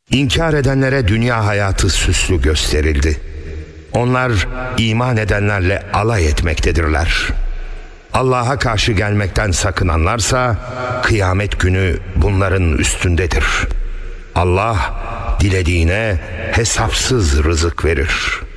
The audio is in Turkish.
İnkar edenlere dünya hayatı süslü gösterildi. Onlar iman edenlerle alay etmektedirler. Allah'a karşı gelmekten sakınanlarsa kıyamet günü bunların üstündedir. Allah dilediğine hesapsız rızık verir.